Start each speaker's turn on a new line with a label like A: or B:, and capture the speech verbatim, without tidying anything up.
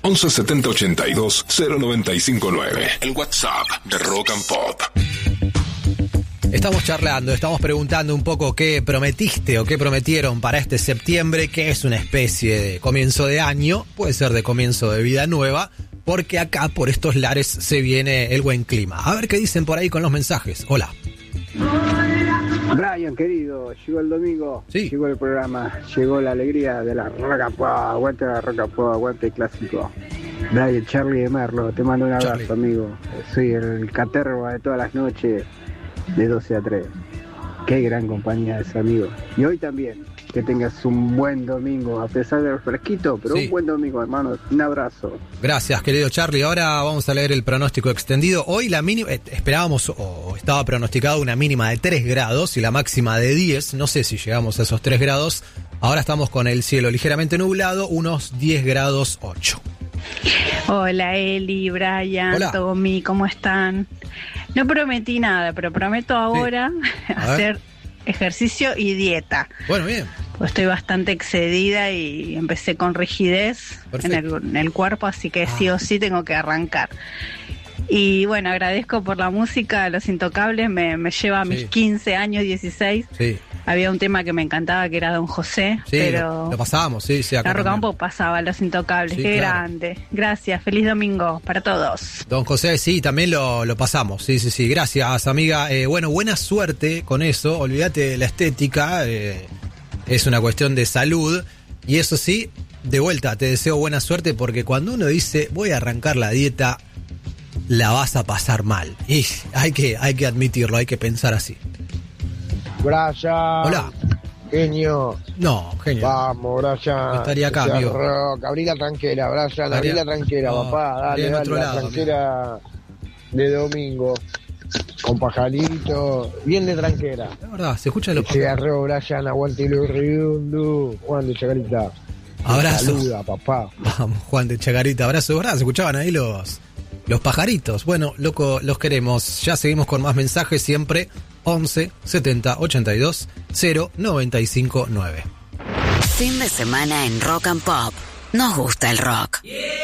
A: once setenta ochenta y dos cero noventa y cinco nueve. El WhatsApp de Rock and Pop.
B: Estamos charlando, estamos preguntando un poco qué prometiste o qué prometieron para este septiembre, que es una especie de comienzo de año, puede ser de comienzo de vida nueva, porque acá por estos lares se viene el buen clima. A ver qué dicen por ahí con los mensajes. Hola.
C: Brian, querido, llegó el domingo,
B: sí.
C: Llegó el programa, llegó la alegría de la Rock and Pop, aguante la Rock and Pop, aguante el clásico. Brian, Charlie de Merlo, te mando un abrazo, Charlie. Amigo. Soy el caterva de todas las noches, de doce a tres. Qué gran compañía es, amigo. Y hoy también, que tengas un buen domingo, a pesar del fresquito, pero sí. Un buen domingo, hermano. Un abrazo.
B: Gracias, querido Charlie. Ahora vamos a leer el pronóstico extendido. Hoy la mínima, eh, esperábamos o estaba pronosticado una mínima de tres grados y la máxima de diez. No sé si llegamos a esos tres grados. Ahora estamos con el cielo ligeramente nublado, unos diez grados ocho.
D: Hola Eli, Brian, Hola. Tommy, ¿cómo están? No prometí nada, pero prometo ahora sí. hacer ejercicio y dieta.
B: Bueno, bien.
D: Pues estoy bastante excedida y empecé con rigidez en el, en el cuerpo, así que ah. sí o sí tengo que arrancar. Y bueno, agradezco por la música, Los Intocables, me, me lleva a mis sí. quince años, dieciséis. Sí. Había un tema que me encantaba que era Don José, sí, pero
B: lo, lo pasábamos, sí, sí.
D: La Rock and Pop pasaba Los Intocables, sí, qué claro. grande. Gracias, feliz domingo para todos.
B: Don José, sí, también lo, lo pasamos, sí, sí, sí. Gracias, amiga. Eh, bueno, buena suerte con eso. Olvídate de la estética, eh, es una cuestión de salud. Y eso sí, de vuelta, te deseo buena suerte porque cuando uno dice voy a arrancar la dieta, la vas a pasar mal. Y hay que, hay que admitirlo, hay que pensar así.
E: Brian.
B: Hola.
E: Genio.
B: No, genio.
E: Vamos, Brian.
B: Estaría acá, amigo.
E: Rock. Abrí la tranquera, Brian. Abrí la tranquera, no, papá. Dale, dale, la lado, tranquera amigo. De domingo. Con pajarito. Bien de tranquera.
B: La verdad, se escucha lo que
E: se agarró, Brian. Aguante lo redondo. Juan de Chacarita.
B: Abrazo.
E: Saluda, papá.
B: Vamos, Juan de Chacarita. Abrazo, ¿verdad? Se escuchaban ahí los, los pajaritos. Bueno, loco, los queremos. Ya seguimos con más mensajes siempre. once setenta ochenta y dos cero noventa y cinco nueve.
F: Fin de semana en Rock and Pop. Nos gusta el rock. Yeah.